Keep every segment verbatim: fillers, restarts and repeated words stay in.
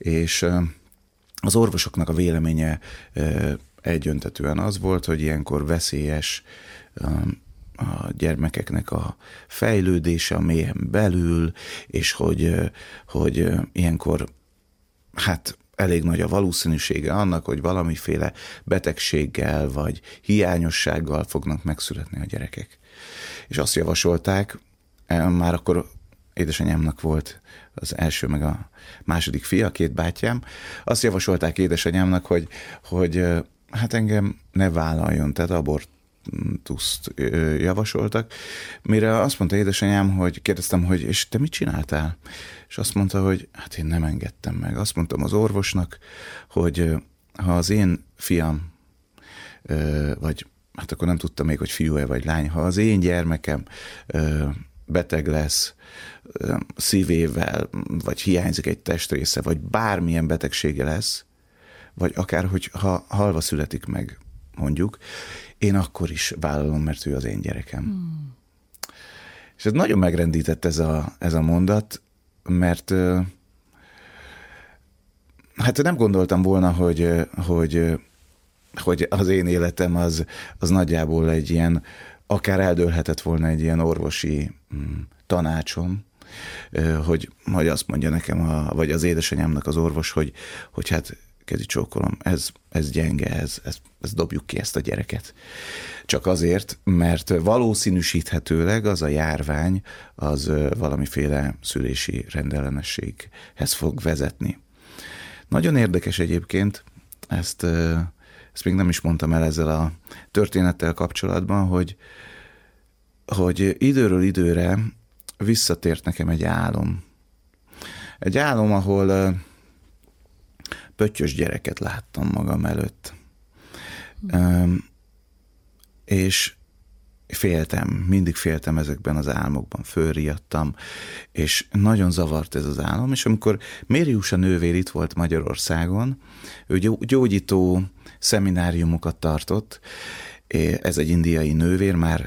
és az orvosoknak a véleménye egyöntetűen az volt, hogy ilyenkor veszélyes a gyermekeknek a fejlődése a mélyen belül, és hogy, hogy ilyenkor hát elég nagy a valószínűsége annak, hogy valamiféle betegséggel vagy hiányossággal fognak megszületni a gyerekek. És azt javasolták, már akkor édesanyámnak volt az első meg a második fia, két bátyám, azt javasolták édesanyámnak, hogy, hogy hát engem ne vállaljon, tehát abortuszt javasoltak, mire azt mondta édesanyám, hogy kérdeztem, hogy és te mit csináltál? És azt mondta, hogy hát én nem engedtem meg. Azt mondtam az orvosnak, hogy ha az én fiam, vagy hát akkor nem tudtam még, hogy fiú-e vagy lány, ha az én gyermekem beteg lesz, szívével, vagy hiányzik egy testrésze, vagy bármilyen betegsége lesz, vagy akár, hogy ha halva születik meg, mondjuk, én akkor is vállalom, mert ő az én gyerekem. Hmm. És ez nagyon megrendített ez a, ez a mondat, mert hát nem gondoltam volna, hogy, hogy, hogy az én életem az, az nagyjából egy ilyen, akár eldőlhetett volna egy ilyen orvosi tanácsom, hogy, hogy azt mondja nekem, a, vagy az édesanyámnak az orvos, hogy, hogy hát kezi csókolom, ez, ez gyenge, ez, ez, ez dobjuk ki ezt a gyereket. Csak azért, mert valószínűsíthetőleg az a járvány az valamiféle szülési rendellenességhez fog vezetni. Nagyon érdekes egyébként, ezt, ezt még nem is mondtam el ezzel a történettel kapcsolatban, hogy, hogy időről időre visszatért nekem egy álom. Egy álom, ahol pöttyös gyereket láttam magam előtt. Mm. És féltem, mindig féltem ezekben az álmokban, fölriadtam, és nagyon zavart ez az álom, és amikor Mériusa nővér itt volt Magyarországon, ő gyógyító szemináriumokat tartott, ez egy indiai nővér, már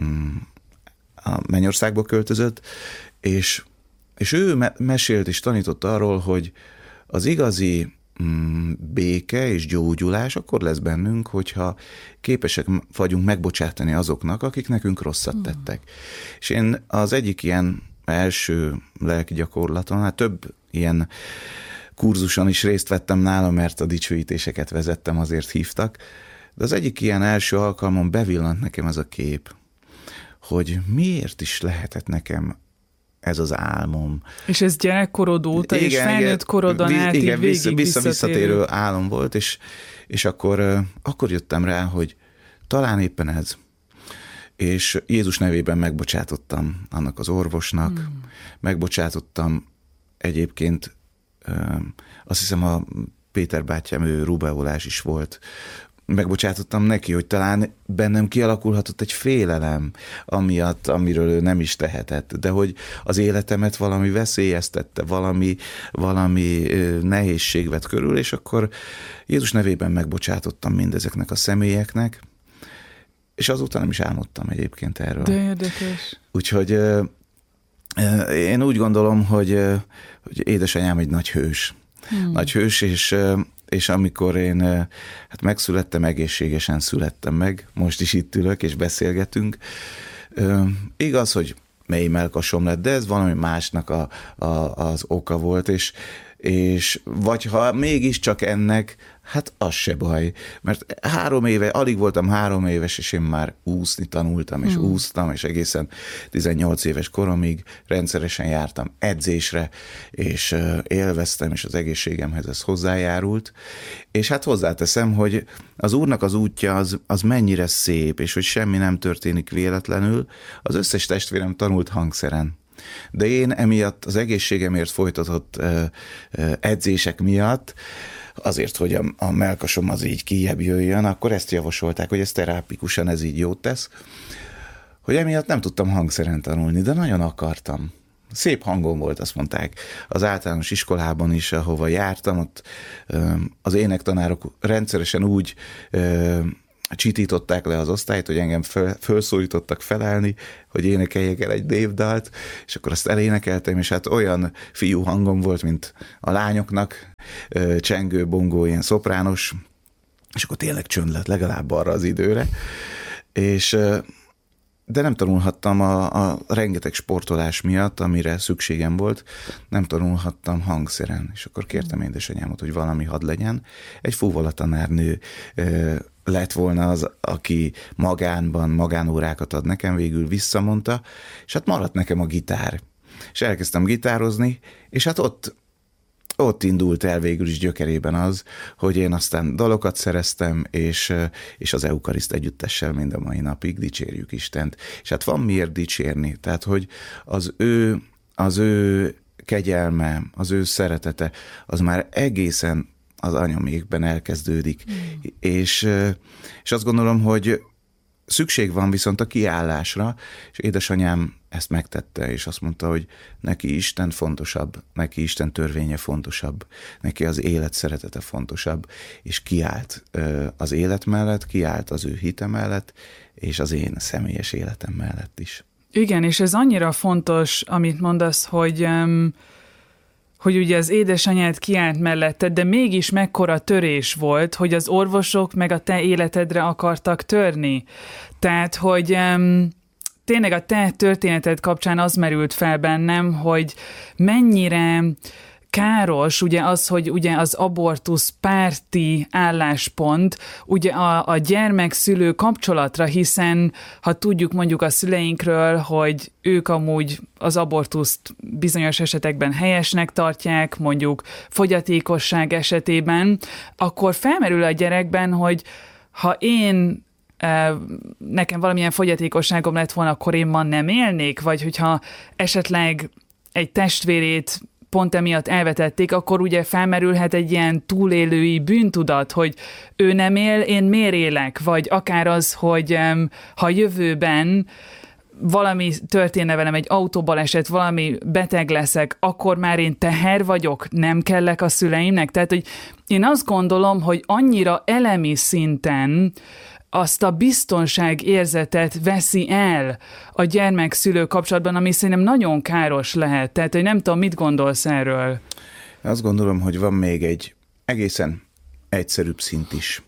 a Mennyországba költözött, és, és ő mesélt és tanított arról, hogy az igazi béke és gyógyulás akkor lesz bennünk, hogyha képesek vagyunk megbocsátani azoknak, akik nekünk rosszat tettek. Mm. És én az egyik ilyen első lelki gyakorlaton, hát több ilyen kurzuson is részt vettem nála, mert a dicsőítéseket vezettem, azért hívtak, de az egyik ilyen első alkalmon bevillant nekem ez a kép, hogy miért is lehetett nekem ez az álmom. És ez gyerekkorod óta, igen, és felnőtt korodon át igen, így végig vissza, visszatérő álom volt, és, és akkor, akkor jöttem rá, hogy talán éppen ez. És Jézus nevében megbocsátottam annak az orvosnak, hmm. megbocsátottam egyébként, azt hiszem a Péter bátyám, ő rubeolás is volt, megbocsátottam neki, hogy talán bennem kialakulhatott egy félelem amiatt, amiről ő nem is tehetett, de hogy az életemet valami veszélyeztette, valami, valami nehézség vett körül, és akkor Jézus nevében megbocsátottam mindezeknek a személyeknek, és azóta nem is álmodtam egyébként erről. De érdekes. Úgyhogy én úgy gondolom, hogy, hogy édesanyám egy nagy hős. Hmm. Nagy hős, és és amikor én hát megszülettem, egészségesen születtem meg, most is itt ülök, és beszélgetünk. Igaz, hogy mély mellkasom lett, de ez valami másnak a, a, az oka volt, és, és vagy ha mégiscsak ennek, hát az se baj, mert három éve, alig voltam három éves, és én már úszni tanultam, és hmm. úsztam, és egészen tizennyolc éves koromig rendszeresen jártam edzésre, és élveztem, és az egészségemhez ez hozzájárult, és hát hozzáteszem, hogy az Úrnak az útja az, az mennyire szép, és hogy semmi nem történik véletlenül, az összes testvérem tanult hangszeren. De én emiatt az egészségemért folytatott edzések miatt, azért, hogy a, a mellkasom az így kijebb jöjjön, akkor ezt javasolták, hogy ez terápikusan ez így jót tesz, hogy emiatt nem tudtam hangszeren tanulni, de nagyon akartam. Szép hangom volt, azt mondták. Az általános iskolában is, ahova jártam, ott az énektanárok rendszeresen úgy csitították le az osztályt, hogy engem föl, fölszólítottak felállni, hogy énekeljek el egy névdalt, és akkor azt elénekeltem, és hát olyan fiú hangom volt, mint a lányoknak, csengő, bongó, ilyen szoprános, és akkor tényleg csönd lett legalább arra az időre, és de nem tanulhattam a, a rengeteg sportolás miatt, amire szükségem volt, nem tanulhattam hangszeren, és akkor kértem édesanyámot, hogy valami hadd legyen. Egy fuvola-tanárnő lett volna az, aki magánban magánórákat ad nekem, végül visszamondta, és hát maradt nekem a gitár. És elkezdtem gitározni, és hát ott, ott indult el végül is gyökerében az, hogy én aztán dalokat szereztem, és, és az Eukariszt együttessel mind a mai napig dicsérjük Istent. És hát van miért dicsérni, tehát hogy az ő, az ő kegyelme, az ő szeretete, az már egészen az anyamékben elkezdődik. Mm. És, és azt gondolom, hogy szükség van viszont a kiállásra, és édesanyám ezt megtette, és azt mondta, hogy neki Isten fontosabb, neki Isten törvénye fontosabb, neki az élet szeretete fontosabb, és kiállt az élet mellett, kiállt az ő hite mellett, és az én személyes életem mellett is. Igen, és ez annyira fontos, amit mondasz, hogy... Um... hogy ugye az édesanyád kiállt melletted, de mégis mekkora törés volt, hogy az orvosok meg a te életedre akartak törni. Tehát, hogy um, tényleg a te történeted kapcsán az merült fel bennem, hogy mennyire káros ugye az, hogy ugye az abortusz párti álláspont ugye a, a gyermek-szülő kapcsolatra, hiszen ha tudjuk mondjuk a szüleinkről, hogy ők amúgy az abortuszt bizonyos esetekben helyesnek tartják, mondjuk fogyatékosság esetében, akkor felmerül a gyerekben, hogy ha én nekem valamilyen fogyatékosságom lett volna, akkor én ma nem élnék, vagy hogyha esetleg egy testvérét pont emiatt elvetették, akkor ugye felmerülhet egy ilyen túlélői bűntudat, hogy ő nem él, én miért élek, vagy akár az, hogy ha jövőben valami történne velem, egy autóbaleset, valami beteg leszek, akkor már én teher vagyok, nem kellek a szüleimnek. Tehát, hogy én azt gondolom, hogy annyira elemi szinten azt a biztonságérzetet veszi el a gyermek-szülő kapcsolatban, ami szerintem nagyon káros lehet. Tehát, hogy nem tudom, mit gondolsz erről? Azt gondolom, hogy van még egy egészen egyszerűbb szint is,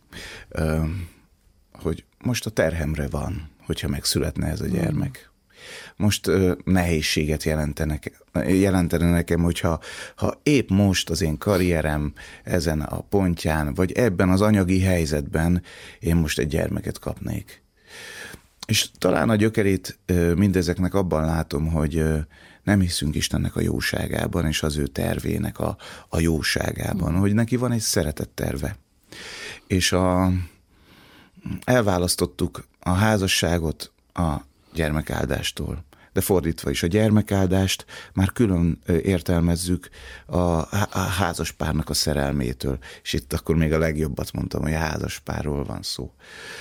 hogy most a terhemre van, hogyha megszületne ez a gyermek. Most uh, nehézséget jelentenek, jelentene nekem, hogyha ha épp most az én karrierem ezen a pontján, vagy ebben az anyagi helyzetben én most egy gyermeket kapnék. És talán a gyökerét uh, mindezeknek abban látom, hogy uh, nem hiszünk Istennek a jóságában, és az ő tervének a, a jóságában, mm. hogy neki van egy szeretett terve. És a, elválasztottuk a házasságot a gyermekáldástól. De fordítva is, a gyermekáldást már külön értelmezzük a, a házaspárnak a szerelmétől, és itt akkor még a legjobbat mondtam, hogy a házaspárról van szó.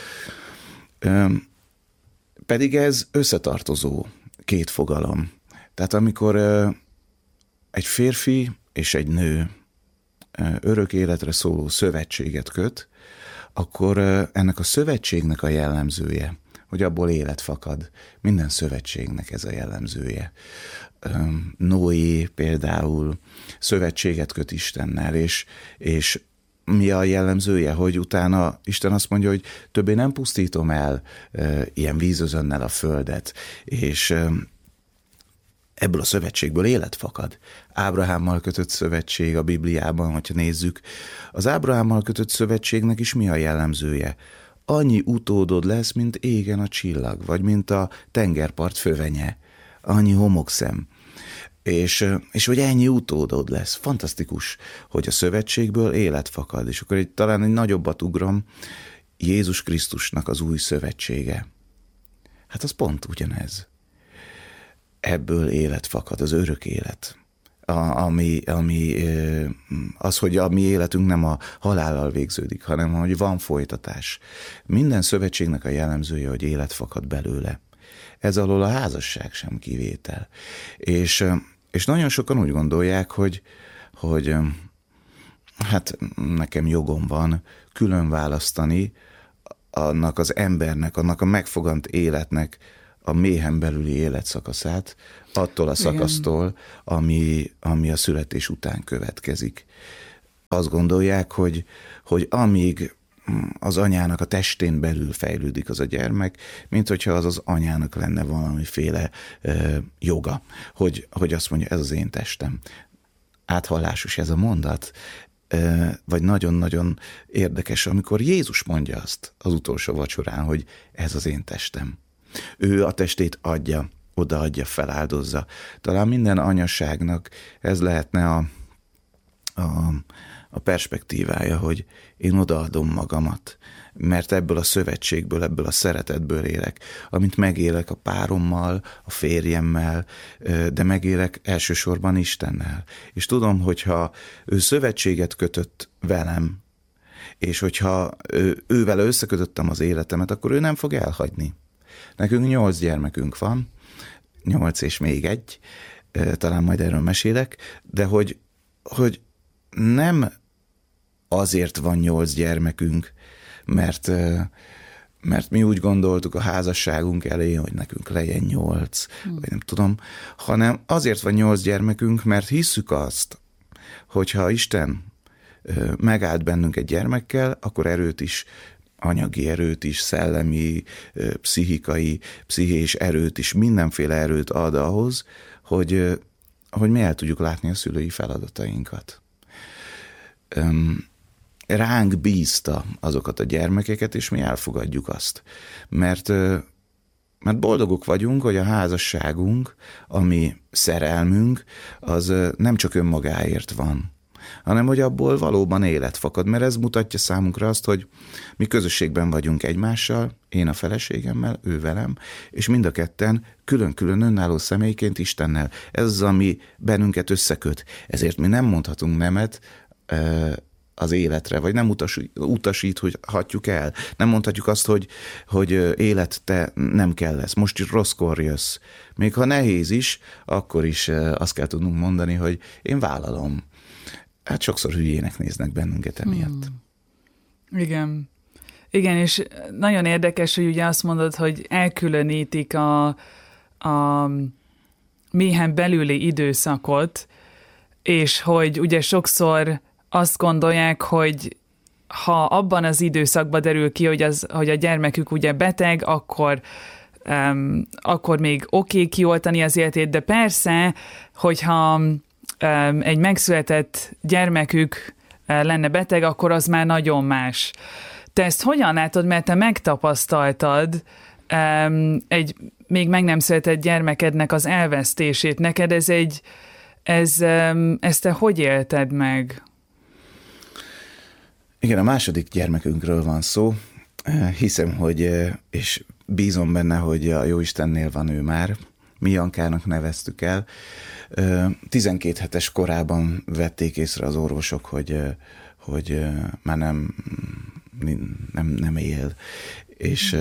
Pedig ez összetartozó két fogalom. Tehát amikor egy férfi és egy nő örök életre szóló szövetséget köt, akkor ennek a szövetségnek a jellemzője, hogy abból élet fakad. Minden szövetségnek ez a jellemzője. Noé például szövetséget köt Istennel, és, és mi a jellemzője, hogy utána Isten azt mondja, hogy többé nem pusztítom el ilyen vízözönnel a földet, és ebből a szövetségből élet fakad. Ábrahámmal kötött szövetség a Bibliában, hogyha nézzük, az Ábrahámmal kötött szövetségnek is mi a jellemzője? Annyi utódod lesz, mint égen a csillag, vagy mint a tengerpart fövenye. Annyi homokszem. És, és hogy ennyi utódod lesz. Fantasztikus, hogy a szövetségből élet fakad. És akkor egy, talán egy nagyobbat ugrom, Jézus Krisztusnak az új szövetsége. Hát az pont ugyanez. Ebből élet fakad, az örök élet. A, ami, ami, az, hogy a mi életünk nem a halállal végződik, hanem hogy van folytatás. Minden szövetségnek a jellemzője, hogy élet fakad belőle. Ez alól a házasság sem kivétel. És, és nagyon sokan úgy gondolják, hogy, hogy hát nekem jogom van külön választani annak az embernek, annak a megfogant életnek a méhen belüli életszakaszát, attól a szakasztól, ami, ami a születés után következik. Azt gondolják, hogy, hogy amíg az anyának a testén belül fejlődik az a gyermek, mint hogyha az az anyának lenne valamiféle ö, joga, hogy, hogy azt mondja, ez az én testem. Áthallásos ez a mondat, ö, vagy nagyon-nagyon érdekes, amikor Jézus mondja azt az utolsó vacsorán, hogy ez az én testem. Ő a testét adja, odaadja, feláldozza. Talán minden anyaságnak ez lehetne a, a, a perspektívája, hogy én odaadom magamat, mert ebből a szövetségből, ebből a szeretetből élek, amint megélek a párommal, a férjemmel, de megélek elsősorban Istennel. És tudom, hogyha ő szövetséget kötött velem, és hogyha ő, ővel összekötöttem az életemet, akkor ő nem fog elhagyni. Nekünk nyolc gyermekünk van, nyolc és még egy, talán majd erről mesélek, de hogy, hogy nem azért van nyolc gyermekünk, mert, mert mi úgy gondoltuk a házasságunk elején, hogy nekünk legyen nyolc, hmm. vagy nem tudom, hanem azért van nyolc gyermekünk, mert hisszük azt, hogyha Isten megállt bennünk egy gyermekkel, akkor erőt is, anyagi erőt is, szellemi, pszichikai, pszichés erőt is, mindenféle erőt ad ahhoz, hogy, hogy mi el tudjuk látni a szülői feladatainkat. Ránk bízta azokat a gyermekeket, és mi elfogadjuk azt. Mert, mert boldogok vagyunk, hogy a házasságunk, ami szerelmünk, az nem csak önmagáért van, hanem hogy abból valóban élet fakad, mert ez mutatja számunkra azt, hogy mi közösségben vagyunk egymással, én a feleségemmel, ő velem, és mind a ketten külön-külön önálló személyként Istennel. Ez az, ami bennünket összeköt. Ezért mi nem mondhatunk nemet az életre, vagy nem utasíthatjuk el. Nem mondhatjuk azt, hogy, hogy élet, te nem kell lesz, most is rosszkor jössz. Még ha nehéz is, akkor is azt kell tudnunk mondani, hogy én vállalom. Hát sokszor hülyének néznek bennünket emiatt. Hmm. Igen. Igen, és nagyon érdekes, hogy ugye azt mondod, hogy elkülönítik a, a méhen belüli időszakot, és hogy ugye sokszor azt gondolják, hogy ha abban az időszakban derül ki, hogy, az, hogy a gyermekük ugye beteg, akkor, um, akkor még oké okay kioltani az életét, de persze, hogyha um, egy megszületett gyermekük uh, lenne beteg, akkor az már nagyon más. Te ezt hogyan látod, mert te megtapasztaltad um, egy még meg nem született gyermekednek az elvesztését. Neked ez egy, ez, um, ezt te hogy élted meg? Igen, a második gyermekünkről van szó. Hiszem, hogy, és bízom benne, hogy a Jóistennél van ő már. Mi Jankának neveztük el. tizenkét hetes korában vették észre az orvosok, hogy, hogy már nem, nem, nem él. És,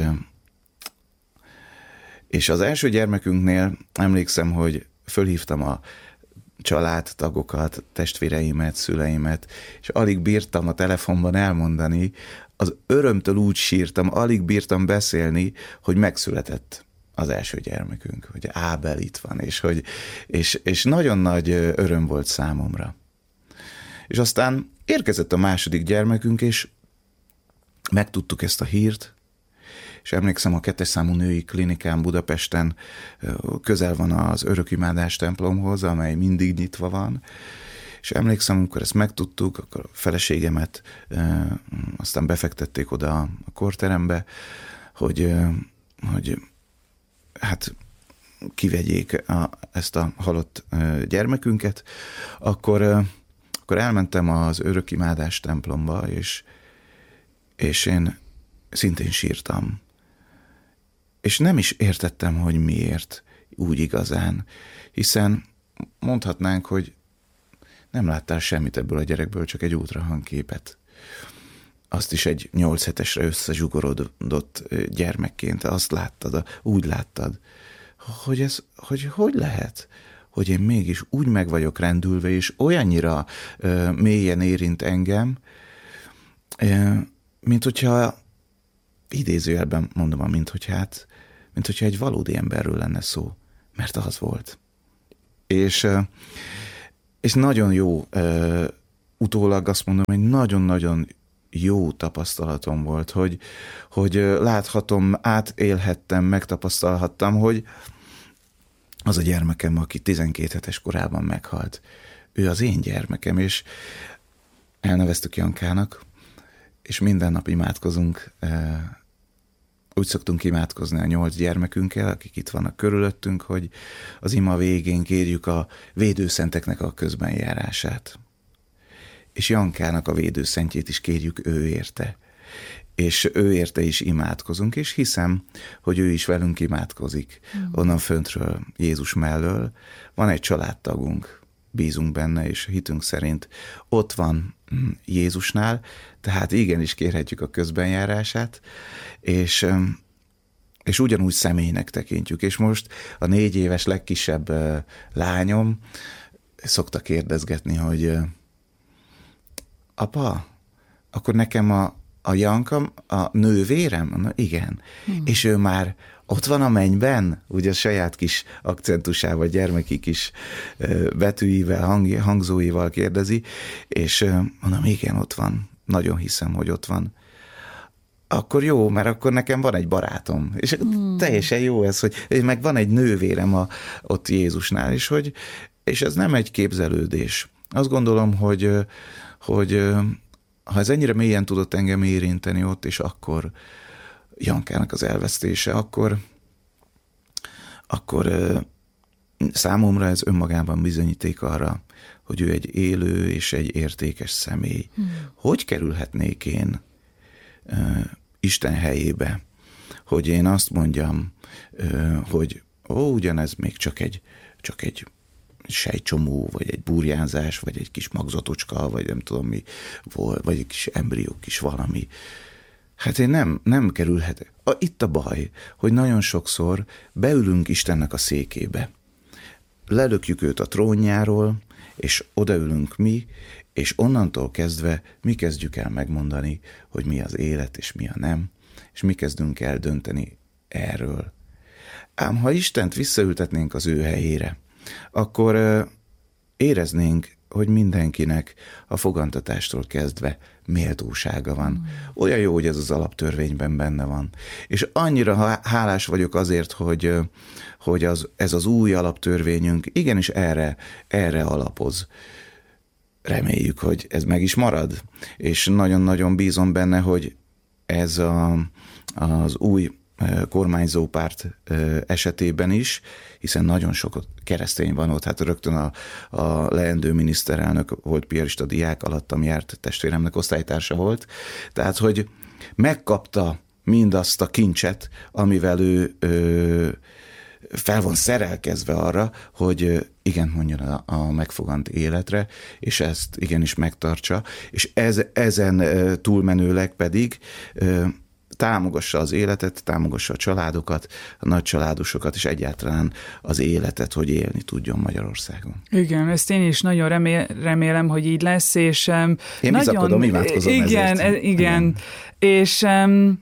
és az első gyermekünknél emlékszem, hogy fölhívtam a családtagokat, testvéreimet, szüleimet, és alig bírtam a telefonban elmondani, az örömtől úgy sírtam, alig bírtam beszélni, hogy megszületett az első gyermekünk, hogy Ábel itt van, és, hogy, és, és nagyon nagy öröm volt számomra. És aztán érkezett a második gyermekünk, és megtudtuk ezt a hírt, és emlékszem, a kettes számú női klinikán Budapesten közel van az Örökimádás templomhoz, amely mindig nyitva van, és emlékszem, amikor ezt megtudtuk, akkor a feleségemet aztán befektették oda a korterembe, hogy, hogy hát kivegyék a, ezt a halott gyermekünket, akkor, akkor elmentem az Örökimádás templomba, és, és én szintén sírtam. És nem is értettem, hogy miért úgy igazán, hiszen mondhatnánk, hogy nem láttál semmit ebből a gyerekből, csak egy ultrahangképet. Azt is egy nyolc hetesre összezsugorodott gyermekként, azt láttad, úgy láttad, hogy ez, hogy, hogy lehet, hogy én mégis úgy meg vagyok rendülve, és olyannyira uh, mélyen érint engem, uh, mint hogyha idézőjelben mondom, mint hogy hát, mint hogyha egy valódi emberről lenne szó, mert az volt. És, és nagyon jó, utólag azt mondom, hogy nagyon-nagyon jó tapasztalatom volt, hogy, hogy láthatom, átélhettem, megtapasztalhattam, hogy az a gyermekem, aki tizenkét hetes korában meghalt, ő az én gyermekem, és elneveztük Jankának, és minden nap imádkozunk, úgy szoktunk imádkozni a nyolc gyermekünkkel, akik itt vannak körülöttünk, hogy az ima végén kérjük a védőszenteknek a közbenjárását. És Jankának a védőszentjét is kérjük ő érte. És ő érte is imádkozunk, és hiszem, hogy ő is velünk imádkozik. Mm. Onnan föntről, Jézus mellől van egy családtagunk, bízunk benne, és hitünk szerint ott van Jézusnál, tehát igenis kérhetjük a közbenjárását, és, és ugyanúgy személynek tekintjük. És most a négy éves legkisebb lányom szokta kérdezgetni, hogy apa, akkor nekem a, a Janka, a nővérem? Na igen. Hmm. És ő már ott van a mennyben, ugye a saját kis akcentusával, gyermeki kis betűivel, hang, hangzóival kérdezi, és mondom, igen, ott van. Nagyon hiszem, hogy ott van. Akkor jó, mert akkor nekem van egy barátom. És hmm. teljesen jó ez, hogy meg van egy nővérem a, ott Jézusnál, és, hogy, és ez nem egy képzelődés. Azt gondolom, hogy, hogy ha ez ennyire mélyen tudott engem érinteni ott, és akkor Jankának az elvesztése, akkor, akkor számomra ez önmagában bizonyíték arra, hogy ő egy élő és egy értékes személy. Hmm. Hogy kerülhetnék én uh, Isten helyébe, hogy én azt mondjam, uh, hogy ó, ugyanez még csak egy, csak egy sejtcsomó, vagy egy burjánzás, vagy egy kis magzatocska, vagy nem tudom mi, vagy egy kis embrió, kis valami. Hát én nem, nem kerülhetek. Itt a baj, hogy nagyon sokszor beülünk Istennek a székébe. Lelökjük őt a trónjáról, és odaülünk mi, és onnantól kezdve mi kezdjük el megmondani, hogy mi az élet, és mi a nem, és mi kezdünk el dönteni erről. Ám ha Istent visszaültetnénk az ő helyére, akkor éreznénk, hogy mindenkinek a fogantatástól kezdve méltósága van. Olyan jó, hogy ez az alaptörvényben benne van. És annyira hálás vagyok azért, hogy, hogy az, ez az új alaptörvényünk igenis erre, erre alapoz. Reméljük, hogy ez meg is marad. És nagyon-nagyon bízom benne, hogy ez a, az új kormányzó párt esetében is, hiszen nagyon sok keresztény van ott, hát rögtön a, a leendő miniszterelnök volt piarista diák, alattam járt, testvéremnek osztálytársa volt, tehát hogy megkapta mindazt a kincset, amivel ő, ő fel van szerelkezve arra, hogy igen mondjon a, a megfogant életre, és ezt igenis megtartsa, és ez, ezen túlmenőleg pedig támogassa az életet, támogassa a családokat, a nagycsaládosokat, és egyáltalán az életet, hogy élni tudjon Magyarországon. Igen, ezt én is nagyon remél, remélem, hogy így lesz, és um, én nagyon, bizakodom, imádkozom igen, ezért. Igen, igen, és um,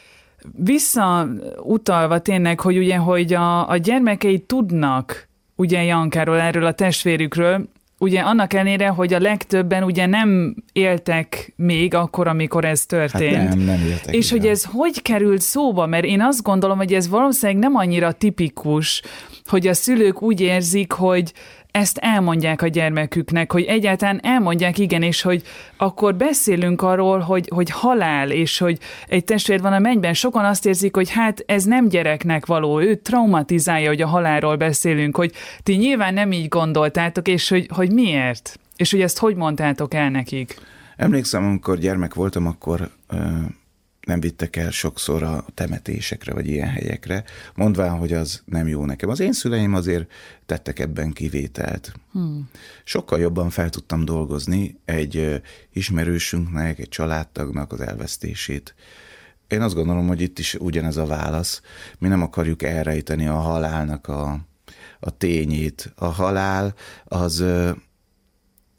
visszautalva tényleg, hogy ugye, hogy a, a gyermekei tudnak ugye Jankáról, erről a testvérükről, ugye annak ellenére, hogy a legtöbben ugye nem éltek még akkor, amikor ez történt. Hát nem, nem éltek. És igen. Hogy ez hogy került szóba, mert én azt gondolom, hogy ez valószínűleg nem annyira tipikus, hogy a szülők úgy érzik, hogy ezt elmondják a gyermeküknek, hogy egyáltalán elmondják, igen, és hogy akkor beszélünk arról, hogy, hogy halál, és hogy egy testvér van a mennyben. Sokan azt érzik, hogy hát ez nem gyereknek való, ő traumatizálja, hogy a halálról beszélünk, hogy ti nyilván nem így gondoltátok, és hogy, hogy miért? És hogy ezt hogy mondtátok el nekik? Emlékszem, amikor gyermek voltam, akkor ö, nem vittek el sokszor a temetésekre, vagy ilyen helyekre, mondván, hogy az nem jó nekem. Az én szüleim azért tettek ebben kivételt. Hmm. Sokkal jobban fel tudtam dolgozni egy ismerősünknek, egy családtagnak az elvesztését. Én azt gondolom, hogy itt is ugyanez a válasz. Mi nem akarjuk elrejteni a halálnak a, a tényét. A halál az,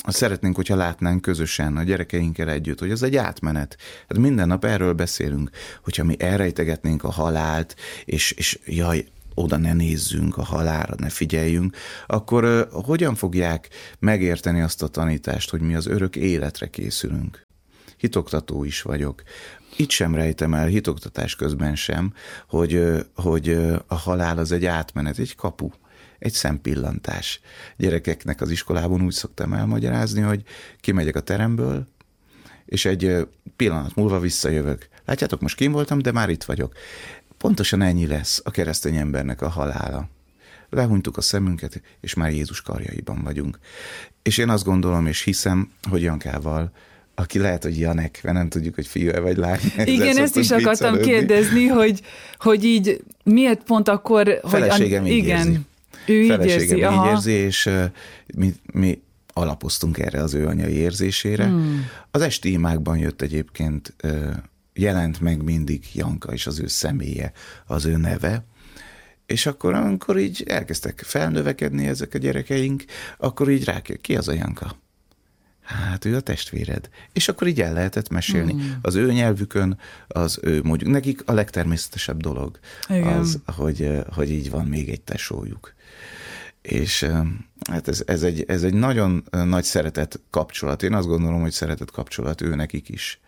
szeretnénk, hogyha látnánk közösen a gyerekeinkkel együtt, hogy ez egy átmenet. Hát minden nap erről beszélünk, hogyha mi elrejtegetnénk a halált, és, és jaj, oda ne nézzünk a halálra, ne figyeljünk, akkor uh, hogyan fogják megérteni azt a tanítást, hogy mi az örök életre készülünk? Hitoktató is vagyok. Itt sem rejtem el, hitoktatás közben sem, hogy, uh, hogy uh, a halál az egy átmenet, egy kapu, egy szempillantás. Gyerekeknek az iskolában úgy szoktam elmagyarázni, hogy kimegyek a teremből, és egy uh, pillanat múlva visszajövök. Látjátok, most kim voltam, de már itt vagyok. Pontosan ennyi lesz a keresztény embernek a halála. Lehúnytuk a szemünket, és már Jézus karjaiban vagyunk. És én azt gondolom, és hiszem, hogy Jankával, aki lehet, hogy Janek, mert nem tudjuk, hogy fiú-e vagy lány. Igen, ezt is akartam viccelődni. kérdezni, hogy, hogy így miért pont akkor... Feleségem hogy, így igen, érzi. Ő így Feleségem érzi, így aha. érzi, és uh, mi, mi alapoztunk erre az ő anyai érzésére. Hmm. Az esti imákban jött egyébként... Uh, jelent meg mindig Janka és az ő személye, az ő neve, és akkor, amikor így elkezdtek felnövekedni ezek a gyerekeink, akkor így rá ki az a Janka? Hát ő a testvéred. És akkor így el lehetett mesélni. Mm. Az ő nyelvükön, az ő mondjuk, nekik a legtermészetesebb dolog igen. az, hogy, hogy így van még egy tesójuk. És hát ez, ez, egy, ez egy nagyon nagy szeretett kapcsolat. Én azt gondolom, hogy szeretett kapcsolat ő nekik is.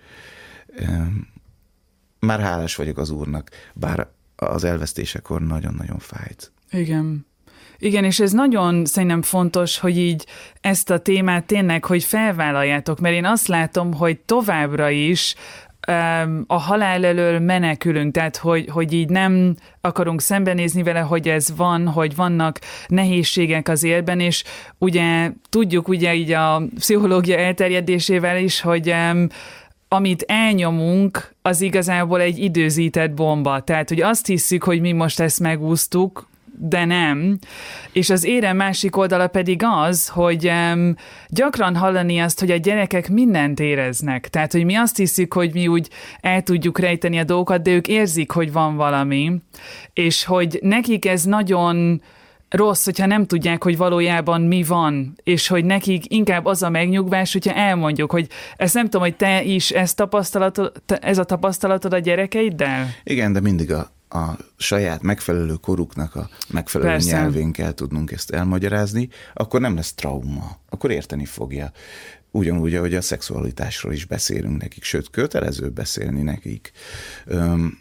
Már hálás vagyok az Úrnak, bár az elvesztésekor nagyon-nagyon fájt. Igen. Igen, és ez nagyon szerintem fontos, hogy így ezt a témát tényleg, hogy felvállaljátok, mert én azt látom, hogy továbbra is um, a halál elől menekülünk, tehát hogy, hogy így nem akarunk szembenézni vele, hogy ez van, hogy vannak nehézségek az életben, és ugye tudjuk ugye így a pszichológia elterjedésével is, hogy um, amit elnyomunk, az igazából egy időzített bomba. Tehát, hogy azt hiszük, hogy mi most ezt megúsztuk, de nem. És az érem másik oldala pedig az, hogy um, gyakran hallani azt, hogy a gyerekek mindent éreznek. Tehát, hogy mi azt hiszük, hogy mi úgy el tudjuk rejteni a dolgokat, de ők érzik, hogy van valami. És hogy nekik ez nagyon rossz, hogyha nem tudják, hogy valójában mi van, és hogy nekik inkább az a megnyugvás, hogyha elmondjuk, hogy ezt nem tudom, hogy te is ezt tapasztalatod, ez a tapasztalatod a gyerekeiddel? Igen, de mindig a, a saját megfelelő koruknak a megfelelő Persze. nyelvén kell tudnunk ezt elmagyarázni, akkor nem lesz trauma, akkor érteni fogja. Ugyanúgy, ahogy a szexualitásról is beszélünk nekik, sőt, kötelező beszélni nekik. Öm,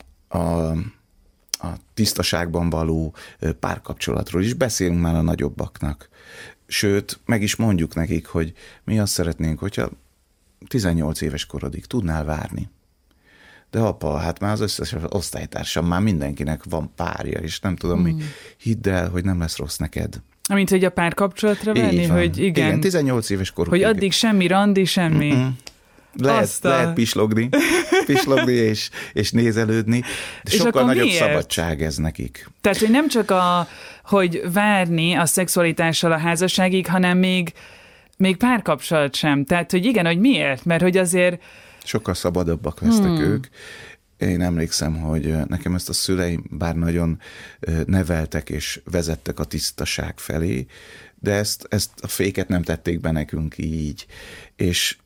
a a tisztaságban való párkapcsolatról is beszélünk már a nagyobbaknak. Sőt, meg is mondjuk nekik, hogy mi azt szeretnénk, hogyha tizennyolc éves korodig tudnál várni. De apa, hát már az összes osztálytársam, már mindenkinek van párja, és nem tudom hmm. mi, hidd el, hogy nem lesz rossz neked. Amint, hogy a párkapcsolatra venni, hogy igen. Igen, tizennyolc éves korukig. Hogy addig semmi randi, semmi. Mm-mm. Lehet, a... lehet pislogni, pislogni és, és nézelődni, de sokkal nagyobb miért? Szabadság ez nekik. Tehát, hogy nem csak a, hogy várni a szexualitással a házasságig, hanem még, még párkapcsolat sem. Tehát, hogy igen, hogy miért? Mert hogy azért... Sokkal szabadabbak lesznek hmm. ők. Én emlékszem, hogy nekem ezt a szüleim bár nagyon neveltek és vezettek a tisztaság felé, de ezt, ezt a féket nem tették be nekünk így. És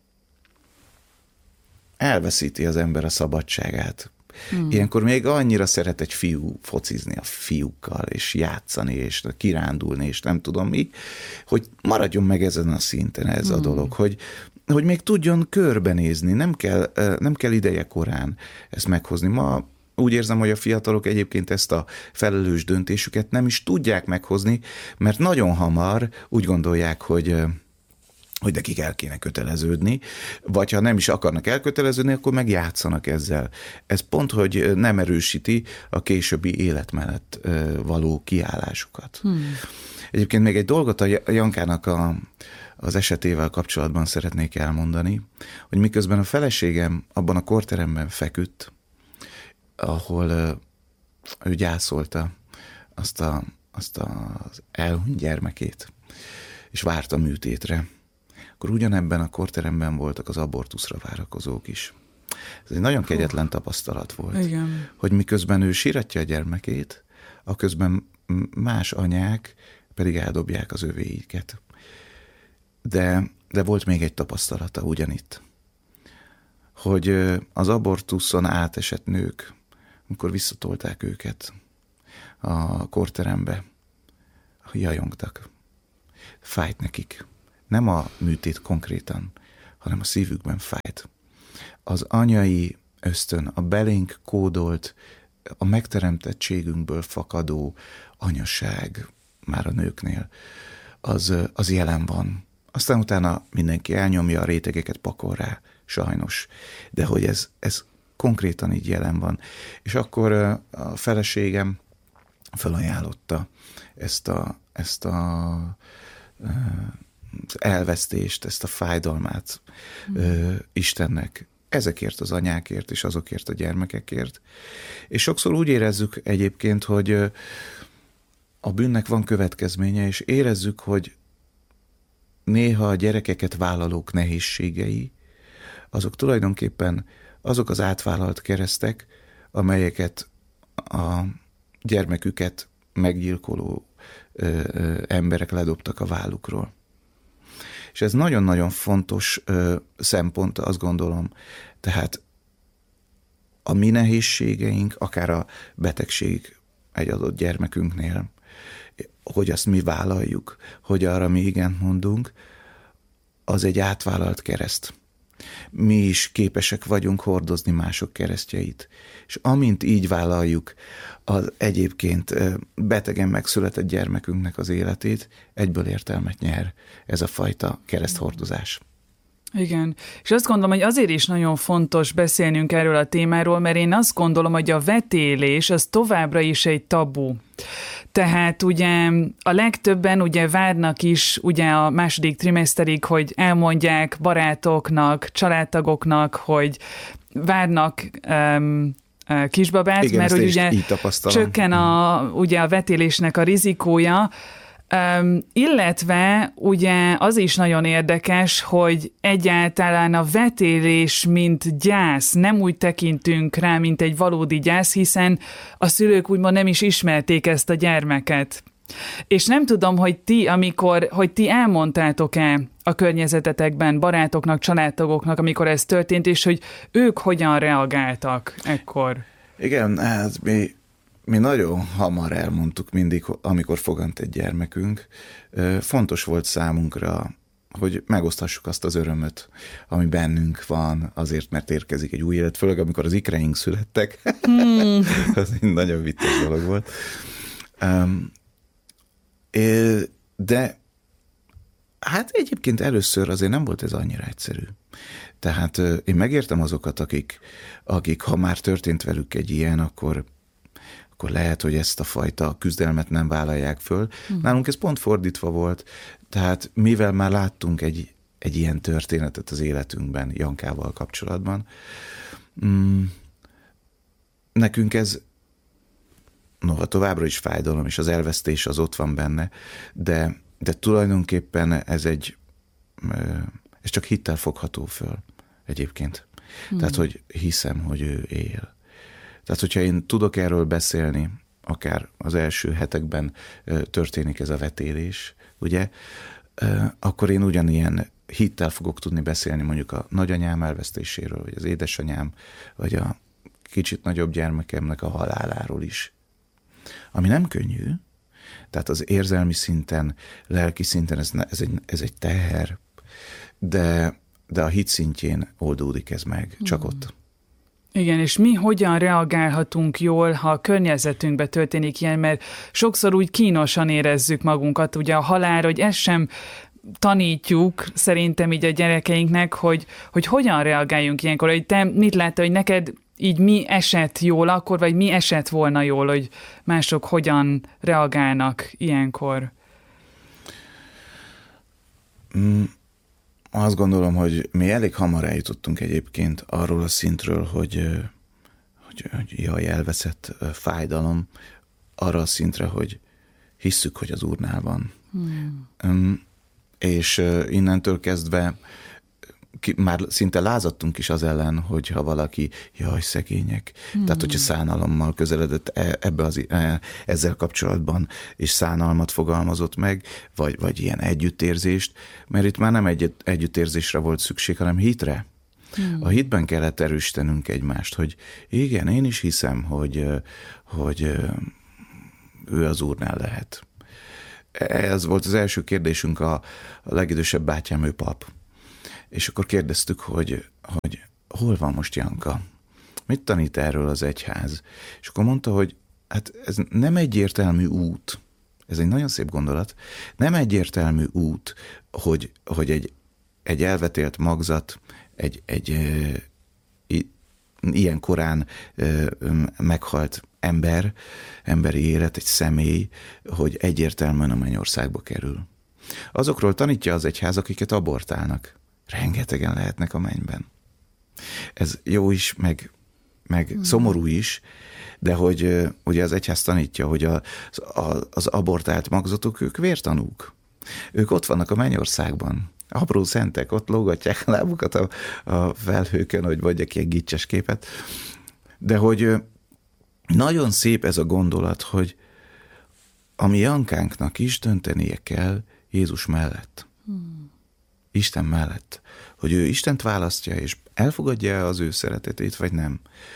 elveszíti az ember a szabadságát. Hmm. Ilyenkor még annyira szeret egy fiú focizni a fiúkkal, és játszani, és kirándulni, és nem tudom mi, hogy maradjon meg ezen a szinten ez hmm. a dolog, hogy, hogy még tudjon körbenézni, nem kell, nem kell ideje korán ezt meghozni. Ma úgy érzem, hogy a fiatalok egyébként ezt a felelős döntésüket nem is tudják meghozni, mert nagyon hamar úgy gondolják, hogy hogy nekik el kéne köteleződni, vagy ha nem is akarnak elköteleződni, akkor meg játszanak ezzel. Ez pont, hogy nem erősíti a későbbi élet mellett való kiállásukat. Hmm. Egyébként még egy dolgot a Jankának a, az esetével kapcsolatban szeretnék elmondani, hogy miközben a feleségem abban a korteremben feküdt, ahol ő gyászolta azt, a, azt az elhunyt gyermekét, és várta műtétre, akkor ugyanebben a korteremben voltak az abortuszra várakozók is. Ez egy nagyon kegyetlen tapasztalat volt. Igen. Hogy miközben ő síratja a gyermekét, aközben más anyák pedig eldobják az övéiket. de, de volt még egy tapasztalata ugyanitt, hogy az abortuszon átesett nők, amikor visszatolták őket a korterembe, jajongtak. Fájt nekik. Nem a műtét konkrétan, hanem a szívükben fájt. Az anyai ösztön, a belénk kódolt, a megteremtettségünkből fakadó anyaság már a nőknél, az, az jelen van. Aztán utána mindenki elnyomja, a rétegeket pakol rá, sajnos. De hogy ez, ez konkrétan így jelen van. És akkor a feleségem felajánlotta ezt a, ezt a az elvesztést, ezt a fájdalmát mm. Istennek. Ezekért az anyákért és azokért a gyermekekért. És sokszor úgy érezzük egyébként, hogy a bűnnek van következménye, és érezzük, hogy néha a gyerekeket vállalók nehézségei, azok tulajdonképpen azok az átvállalt keresztek, amelyeket a gyermeküket meggyilkoló ö, ö, emberek ledobtak a vállukról. És ez nagyon-nagyon fontos ö, szempont, azt gondolom. Tehát a mi nehézségeink, akár a betegség egy adott gyermekünknél, hogy azt mi vállaljuk, hogy arra mi igent mondunk, az egy átvállalt kereszt. Mi is képesek vagyunk hordozni mások keresztjeit. És amint így vállaljuk az egyébként betegen megszületett gyermekünknek az életét, egyből értelmet nyer ez a fajta kereszthordozás. Igen, és azt gondolom, hogy azért is nagyon fontos beszélnünk erről a témáról, mert én azt gondolom, hogy a vetélés az továbbra is egy tabu. Tehát ugye a legtöbben ugye várnak is ugye a második trimeszterig, hogy elmondják barátoknak, családtagoknak, hogy várnak um, kisbabát, igen, mert hogy ugye csökken a, ugye a vetélésnek a rizikója, Um, illetve ugye az is nagyon érdekes, hogy egyáltalán a vetélés, mint gyász, nem úgy tekintünk rá, mint egy valódi gyász, hiszen a szülők úgymond nem is ismerték ezt a gyermeket. És nem tudom, hogy ti, amikor, hogy ti elmondtátok-e a környezetetekben barátoknak, családtagoknak, amikor ez történt, és hogy ők hogyan reagáltak ekkor? Igen, hát mi... Mi nagyon hamar elmondtuk mindig, amikor fogant egy gyermekünk. Fontos volt számunkra, hogy megosztassuk azt az örömöt, ami bennünk van, azért, mert érkezik egy új élet, főleg amikor az ikreink születtek. Hmm. Az egy nagyon vicces dolog volt. De hát egyébként először azért nem volt ez annyira egyszerű. Tehát én megértem azokat, akik, akik ha már történt velük egy ilyen, akkor akkor lehet, hogy ezt a fajta küzdelmet nem vállalják föl. Hmm. Nálunk ez pont fordítva volt, tehát mivel már láttunk egy, egy ilyen történetet az életünkben, Jankával kapcsolatban, mm, nekünk ez noha továbbra is fájdalom, és az elvesztés az ott van benne, de, de tulajdonképpen ez egy, ez csak hittel fogható föl egyébként. Hmm. Tehát, hogy hiszem, hogy ő él. Tehát, hogyha én tudok erről beszélni, akár az első hetekben történik ez a vetélés, ugye, akkor én ugyanilyen hittel fogok tudni beszélni mondjuk a nagyanyám elvesztéséről, vagy az édesanyám, vagy a kicsit nagyobb gyermekemnek a haláláról is. Ami nem könnyű, tehát az érzelmi szinten, lelki szinten ez, ez, egy, ez egy teher, de, de a hit szintjén oldódik ez meg, csak mm. ott. Igen, és mi hogyan reagálhatunk jól, ha a környezetünkben történik ilyen, mert sokszor úgy kínosan érezzük magunkat, ugye a halál, hogy ezt sem tanítjuk szerintem így a gyerekeinknek, hogy, hogy hogyan reagáljunk ilyenkor, hogy te mit láttál, hogy neked így mi esett jól akkor, vagy mi esett volna jól, hogy mások hogyan reagálnak ilyenkor? Mm. Azt gondolom, hogy mi elég hamar eljutottunk egyébként arról a szintről, hogy, hogy, hogy jaj, elveszett fájdalom, arra a szintre, hogy hisszük, hogy az Úrnál van. Hmm. És innentől kezdve ki, már szinte lázadtunk is az ellen, hogyha valaki, jaj, szegények. Hmm. Tehát, hogyha szánalommal közeledett ebbe az, ezzel kapcsolatban, és szánalmat fogalmazott meg, vagy, vagy ilyen együttérzést, mert itt már nem egy, együttérzésre volt szükség, hanem hitre. Hmm. A hitben kellett erősítenünk egymást, hogy igen, én is hiszem, hogy, hogy ő az Úrnál lehet. Ez volt az első kérdésünk, a, a legidősebb bátyám, ő pap. És akkor kérdeztük, hogy, hogy hol van most Janka? Mit tanít erről az egyház? És akkor mondta, hogy hát ez nem egyértelmű út. Ez egy nagyon szép gondolat. Nem egyértelmű út, hogy, hogy egy, egy elvetélt magzat, egy, egy e, ilyen korán e, meghalt ember, emberi élet, egy személy, hogy egyértelműen a mennyországba kerül. Azokról tanítja az egyház, akiket abortálnak. Rengetegen lehetnek a mennyben. Ez jó is, meg, meg hmm. szomorú is, de hogy ugye az egyház tanítja, hogy az, az abortált magzatok, ők vértanúk. Ők ott vannak a mennyországban. Apró szentek, ott lógatják a lábukat a, a felhőkön, hogy mondjak ilyen gicses képet. De hogy nagyon szép ez a gondolat, hogy a mi Jankánknak is döntenie kell Jézus mellett. Hmm. Isten mellett. Hogy ő Istent választja, és elfogadja az ő szeretetét, vagy nem.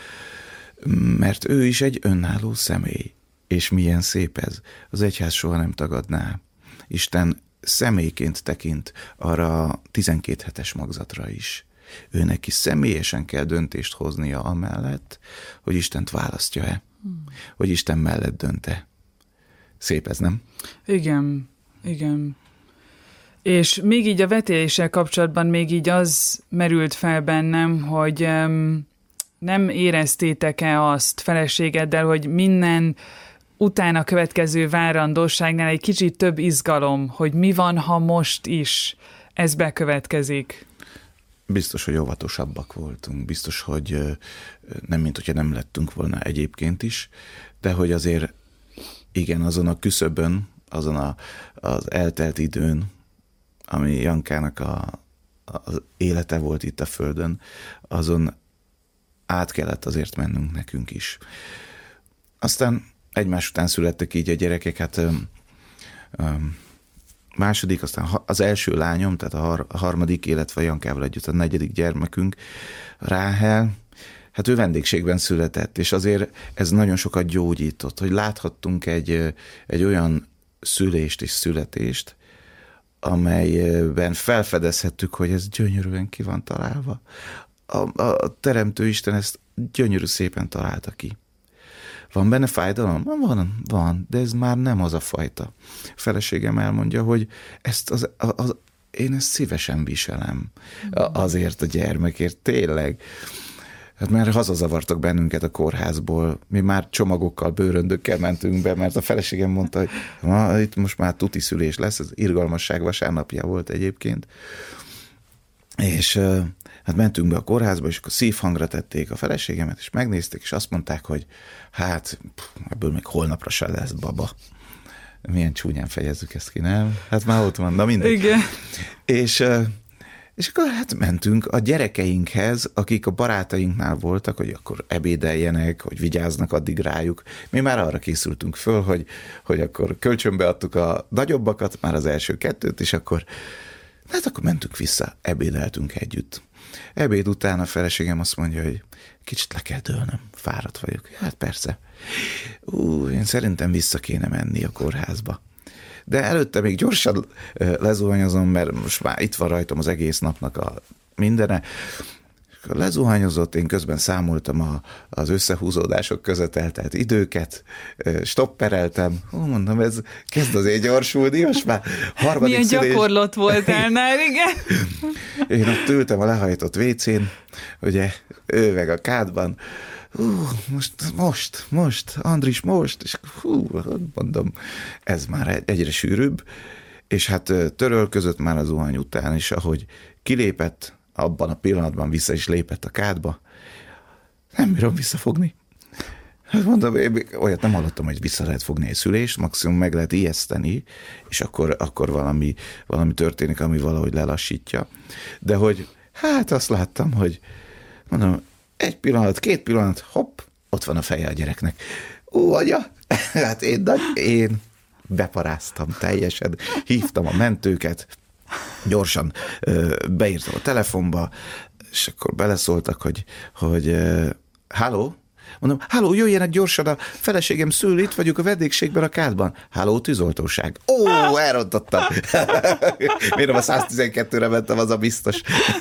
Mert ő is egy önálló személy. És milyen szép ez. Az egyház soha nem tagadná. Isten személyként tekint arra a tizenkét hetes magzatra is. Ő neki személyesen kell döntést hoznia amellett, hogy Istent választja-e. Hmm. Hogy Isten mellett dönt-e. Szép ez, nem? Igen, igen. És még így a vetéléssel kapcsolatban még így az merült fel bennem, hogy um, nem éreztétek-e azt feleségeddel, hogy minden utána következő várandóságnál egy kicsit több izgalom, hogy mi van, ha most is ez bekövetkezik? Biztos, hogy óvatosabbak voltunk, biztos, hogy nem, mint hogyha nem lettünk volna egyébként is, de hogy azért igen, azon a küszöbön, azon a, az eltelt időn, ami Jankának a, az élete volt itt a földön, azon át kellett azért mennünk nekünk is. Aztán egymás után születtek így a gyerekek, hát um, um, második, aztán az első lányom, tehát a, har- a harmadik, illetve Jankával együtt a negyedik gyermekünk, Ráhel, hát ő vendégségben született, és azért ez nagyon sokat gyógyított, hogy láthattunk egy, egy olyan szülést és születést, amelyben felfedezhettük, hogy ez gyönyörűen ki van találva. A, a Teremtő Isten ezt gyönyörű szépen találta ki. Van benne fájdalom? Van, van, de ez már nem az a fajta. A feleségem elmondja, hogy ezt az, az, én ezt szívesen viselem azért a gyermekért, tényleg. Hát már hazazavartak bennünket a kórházból, mi már csomagokkal, bőröndökkel mentünk be, mert a feleségem mondta, hogy ma, itt most már tuti szülés lesz, az irgalmasság vasárnapja volt egyébként, és hát mentünk be a kórházba, és akkor szívhangra tették a feleségemet, és megnézték, és azt mondták, hogy hát ebből még holnapra se lesz baba. Milyen csúnyán fejezzük ezt ki, nem? Hát már ott van, na mindegy. Igen. És, és akkor hát mentünk a gyerekeinkhez, akik a barátainknál voltak, hogy akkor ebédeljenek, hogy vigyáznak addig rájuk. Mi már arra készültünk föl, hogy, hogy akkor kölcsönbe adtuk a nagyobbakat, már az első kettőt, és akkor hát akkor mentünk vissza, ebédeltünk együtt. Ebéd után a feleségem azt mondja, hogy kicsit le kell dőlnöm, fáradt vagyok. Hát persze. Ú, én szerintem vissza kéne menni a kórházba. De előtte még gyorsan lezuhanyozom, mert most már itt van rajtam az egész napnak a mindene. Lezuhanyozott, én közben számoltam a, az összehúzódások között eltelt időket, stoppereltem, hú, mondom, ez kezd azért gyorsulni, most már harmadik Milyen szülés. gyakorlott voltál már, igen. Én ott ültem a lehajtott vécén, ugye, ő meg a kádban, hú, most, most, most, Andris, most, és hú, mondom, ez már egyre sűrűbb, és hát törölközött már a zuhany után, és ahogy kilépett, abban a pillanatban vissza is lépett a kádba. Nem bírom visszafogni. Hát mondom, én olyat nem hallottam, hogy vissza lehet fogni egy szülést, maximum meg lehet ijeszteni, és akkor, akkor valami, valami történik, ami valahogy lelassítja. De hogy Hát azt láttam, hogy mondom, egy pillanat, két pillanat, hopp, ott van a feje a gyereknek. Ó, anya, hát én, nagy, én beparáztam teljesen, hívtam a mentőket, gyorsan ö, beírtam a telefonba, és akkor beleszóltak, hogy, hogy háló? Mondom, háló, jöjjenek gyorsan, a feleségem szül, itt vagyok a vendégségben a kádban. Háló, tűzoltóság. Ó, elrontottam. Miért a száztizenkettőre mentem, az a biztos.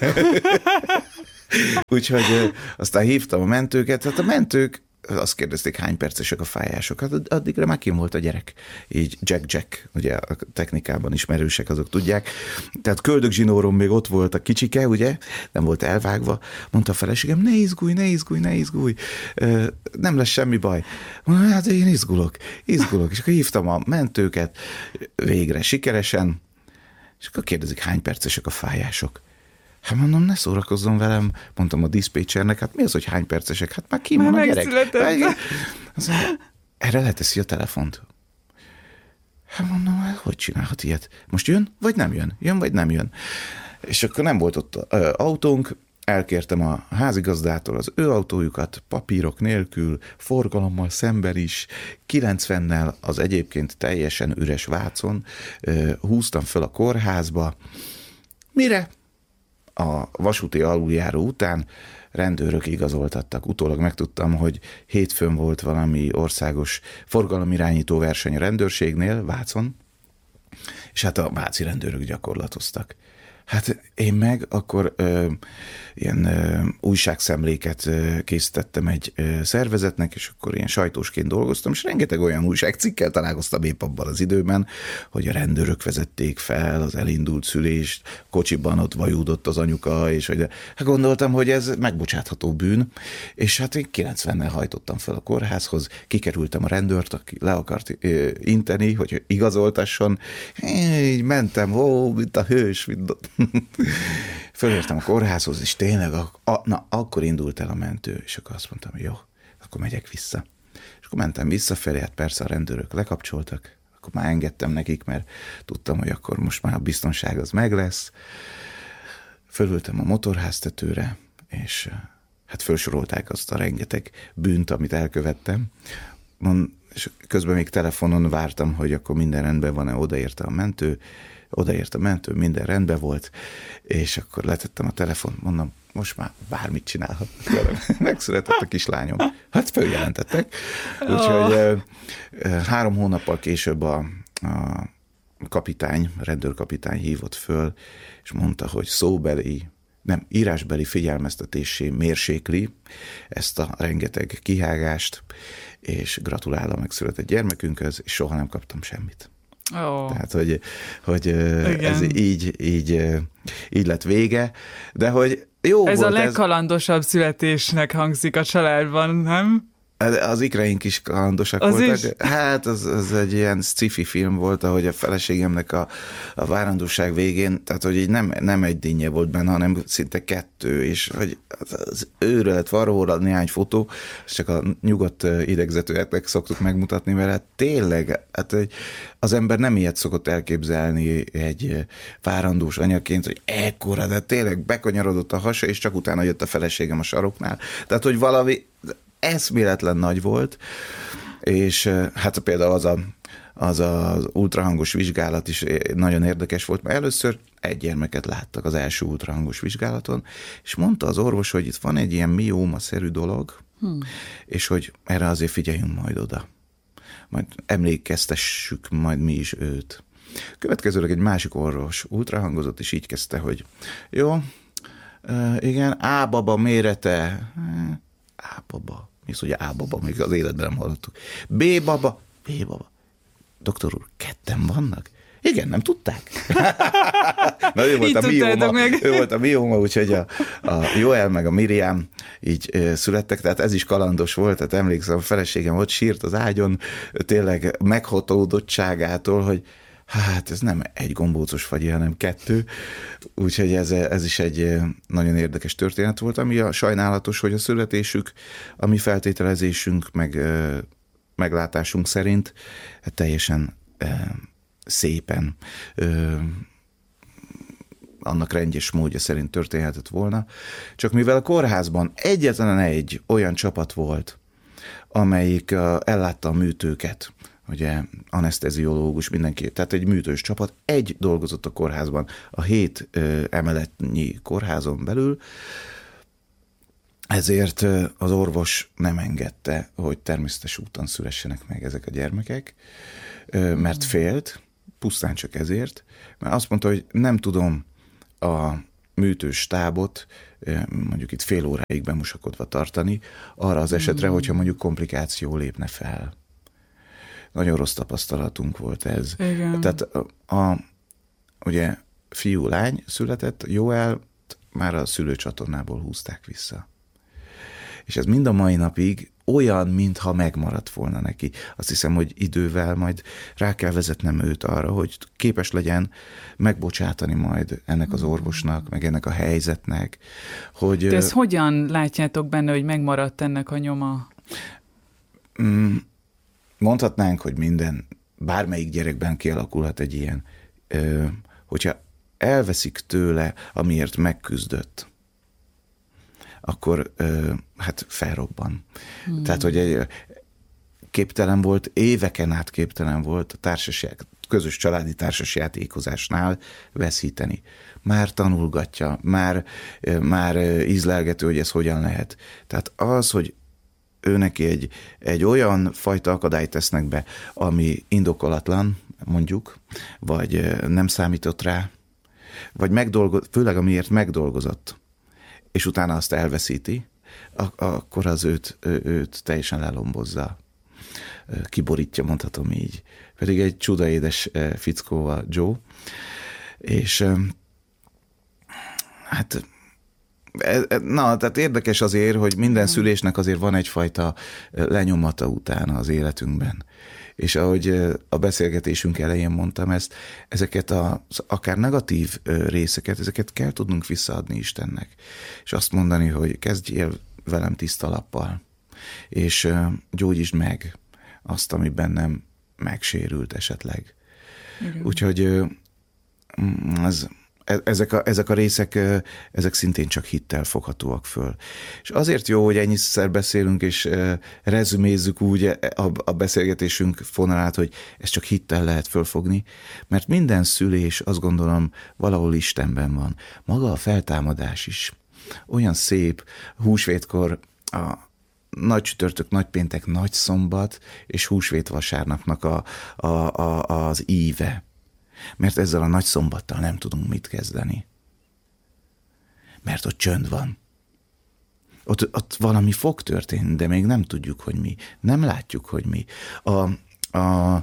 Úgyhogy aztán hívtam a mentőket, hát a mentők azt kérdezték, hány percesek a fájások. Hát addigra már kim volt a gyerek. Így Jack-Jack, ugye a technikában ismerősek, azok tudják. Tehát köldögzsinóron még ott volt a kicsike, ugye, nem volt elvágva. Mondta a feleségem, ne izgulj, ne izgulj, ne izgulj, nem lesz semmi baj. Mondom, hát én izgulok, izgulok. És akkor hívtam a mentőket, végre sikeresen, és akkor kérdezik, hány percesek a fájások. Hát mondom, ne szórakozzon velem, mondtam a diszpécsernek, hát mi az, hogy hány percesek? Hát már ki van a gyerek. Az, erre leteszi a telefont. Hát mondom, hát hogy csinálhat ilyet? Most jön, vagy nem jön? Jön, vagy nem jön? És akkor nem volt ott ö, autónk, elkértem a házigazdától az ő autójukat, papírok nélkül, forgalommal szemben is, kilencvennel az egyébként teljesen üres Vácon, ö, húztam föl a kórházba. Mire? A vasúti aluljáró után rendőrök igazoltattak. Utólag megtudtam, hogy hétfőn volt valami országos forgalomirányító verseny a rendőrségnél, Vácon, és hát a váci rendőrök gyakorlatoztak. Hát én meg akkor ö, ilyen ö, újságszemléket ö, készítettem egy ö, szervezetnek, és akkor ilyen sajtósként dolgoztam, és rengeteg olyan újságcikkel találkoztam épp abban az időben, hogy a rendőrök vezették fel az elindult szülést, kocsiban ott vajúdott az anyuka, és hogy hát gondoltam, hogy ez megbocsátható bűn, és hát én kilencvennel hajtottam fel a kórházhoz, kikerültem a rendőrt, aki le akart ö, inteni, hogy igazoltasson, én így mentem, ó, mint a hős, mint fölértem a kórházhoz, és tényleg a, a, na, akkor indult el a mentő, és akkor azt mondtam, hogy jó, akkor megyek vissza. És akkor mentem visszafelé, hát persze a rendőrök lekapcsoltak, akkor már engedtem nekik, mert tudtam, hogy akkor most már a biztonság az meg lesz. Fölültem a motorháztetőre, és hát felsorolták azt a rengeteg bűnt, amit elkövettem. És közben még telefonon vártam, hogy akkor minden rendben van-e, odaérte a mentő, odaért a mentő, minden rendben volt, és akkor letettem a telefont, mondom, most már bármit csinálhatnak velem. Megszületett a kislányom. Hát följelentettek. Úgyhogy három hónappal később a, a kapitány, a rendőrkapitány hívott föl, és mondta, hogy szóbeli, nem, írásbeli figyelmeztetésé mérsékli ezt a rengeteg kihágást, és gratulál a megszületett gyermekünkhöz, és soha nem kaptam semmit. Oh. Tehát, hogy, hogy ez így, így, így lett vége, de hogy jó ez volt. A legkalandosabb ez... születésnek hangzik a családban, nem? Az ikreink is kalandosak az voltak. Is? Hát az, az egy ilyen sci-fi film volt, ahogy a feleségemnek a, a várandóság végén, tehát hogy így nem, nem egy dinnye volt benne, hanem szinte kettő, és hogy az őre lett varróra néhány fotó, csak a nyugodt idegzetőeknek szoktuk megmutatni, mert hát tényleg, hát az ember nem ilyet szokott elképzelni egy várandós anyaként, hogy ekkora, de tényleg bekanyarodott a hasa, és csak utána jött a feleségem a saroknál. Tehát, hogy valami eszméletlen nagy volt, és hát például az a, az, az ultrahangos vizsgálat is nagyon érdekes volt, mert először egy gyermeket láttak az első ultrahangos vizsgálaton, és mondta az orvos, hogy itt van egy ilyen mióma-szerű dolog, hmm. és hogy erre azért figyeljünk majd oda. Majd emlékeztessük majd mi is őt. Következőleg egy másik orvos ultrahangozott, és így kezdte, hogy jó, igen, A-baba mérete, A-baba. Mi az, hogy A-baba? Még az életben nem hallottuk. B-baba. B-baba. Doktor úr, ketten vannak? Igen, nem tudták. Na, ő volt, a mióma, ő volt a mióma, úgyhogy a, a Joel meg a Miriam így e, születtek, tehát ez is kalandos volt, tehát emlékszem, a feleségem ott sírt az ágyon, tényleg meghatódottságától, hogy hát ez nem egy gombócos fagyi, hanem kettő, úgyhogy ez, ez is egy nagyon érdekes történet volt, ami a sajnálatos, hogy a születésük, a mi feltételezésünk, meg meglátásunk szerint teljesen szépen annak rendjes módja szerint történhetett volna. Csak mivel a kórházban egyetlen egy olyan csapat volt, amelyik ellátta a műtőket, ugye aneszteziológus, mindenki, tehát egy műtős csapat, egy dolgozott a kórházban, a hét emeletnyi kórházon belül, ezért az orvos nem engedte, hogy természetes úton szülessenek meg ezek a gyermekek, mert félt, pusztán csak ezért, mert azt mondta, hogy nem tudom a műtős stábot mondjuk itt fél óráig bemosakodva tartani, arra az esetre, hogyha mondjuk komplikáció lépne fel. Nagyon rossz tapasztalatunk volt ez. Igen. Tehát a, a, ugye fiú-lány született, Joel már a szülőcsatornából húzták vissza. És ez mind a mai napig olyan, mintha megmaradt volna neki. Azt hiszem, hogy idővel majd rá kell vezetnem őt arra, hogy képes legyen megbocsátani majd ennek az orvosnak, meg ennek a helyzetnek. Hogy, de ezt hogyan látjátok benne, hogy megmaradt ennek a nyoma? Mondhatnánk, hogy minden, bármelyik gyerekben kialakulhat egy ilyen, hogyha elveszik tőle, amiért megküzdött, akkor hát felrobban. Hmm. Tehát, hogy egy képtelen volt, éveken át képtelen volt a társasság, közös családi társasjátékozásnál veszíteni. Már tanulgatja, már, már ízlelgető, hogy ez hogyan lehet. Tehát az, hogy ő neki egy, egy olyan fajta akadályt tesznek be, ami indokolatlan, mondjuk, vagy nem számított rá, vagy megdolgoz, főleg amiért megdolgozott, és utána azt elveszíti, ak- akkor az őt, őt teljesen lelombozza, kiborítja, mondhatom így. Pedig egy csudaédes fickó a Joe, és hát na, tehát érdekes azért, hogy minden szülésnek azért van egyfajta lenyomata utána az életünkben. És ahogy a beszélgetésünk elején mondtam ezt, ezeket az akár negatív részeket, ezeket kell tudnunk visszaadni Istennek. És azt mondani, hogy kezdjél velem tiszta lappal, és gyógyítsd meg azt, ami bennem megsérült esetleg. Igen. Úgyhogy ez... Ezek a, ezek a részek, ezek szintén csak hittel foghatóak föl. És azért jó, hogy ennyiszer beszélünk, és rezümézzük úgy a, a beszélgetésünk fonalát, hogy ezt csak hittel lehet fölfogni, mert minden szülés, azt gondolom, valahol Istenben van. Maga a feltámadás is olyan szép, húsvétkor a nagy csütörtök, nagypéntek, nagy szombat, és húsvét vasárnapnak a, a, a, az íve. Mert ezzel a nagy szombattal nem tudunk mit kezdeni. Mert ott csönd van. Ott, ott valami fog történni, de még nem tudjuk, hogy mi. Nem látjuk, hogy mi. A, a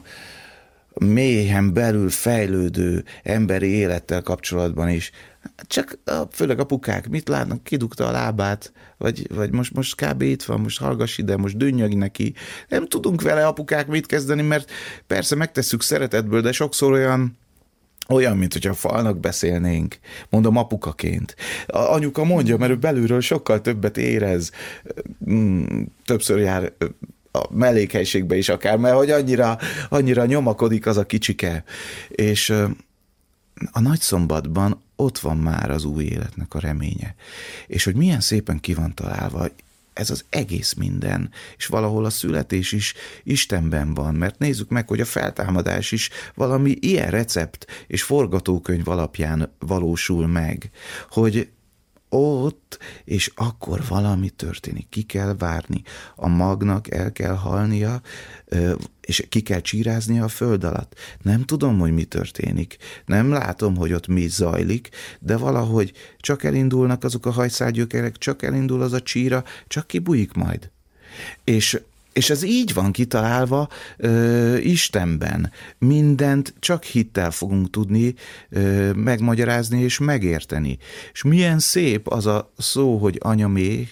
mélyen belül fejlődő emberi élettel kapcsolatban is csak főleg apukák mit látnak, kidugta a lábát, vagy, vagy most, most kb. Itt van, most hallgass ide, most dünnyög neki. Nem tudunk vele apukák mit kezdeni, mert persze megtesszük szeretetből, de sokszor olyan Olyan, mint hogyha a falnak beszélnénk, mondom apukaként. A anyuka mondja, mert ő belülről sokkal többet érez, többször jár a mellékhelységbe is akár, mert hogy annyira, annyira nyomakodik az a kicsike. És a nagyszombatban ott van már az új életnek a reménye. És hogy milyen szépen ki van találva, ez az egész minden, és valahol a születés is Istenben van, mert nézzük meg, hogy a feltámadás is valami ilyen recept és forgatókönyv alapján valósul meg, hogy ott és akkor valami történik, ki kell várni, a magnak el kell halnia, és ki kell csíráznia a föld alatt. Nem tudom, hogy mi történik, nem látom, hogy ott mi zajlik, de valahogy csak elindulnak azok a hajszálgyökerek, csak elindul az a csíra, csak kibújik majd. És És ez így van kitalálva ö, Istenben. Mindent csak hittel fogunk tudni ö, megmagyarázni és megérteni. És milyen szép az a szó, hogy anyamé,